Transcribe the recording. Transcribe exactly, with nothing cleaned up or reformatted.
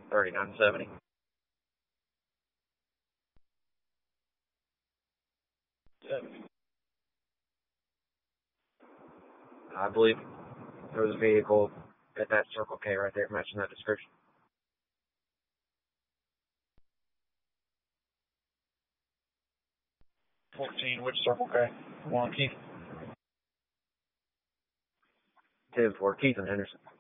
thirty-nine seventy. I believe there was a vehicle at that Circle K right there matching that description. fourteen, which Circle K? One Keith. ten four, Keith and Henderson.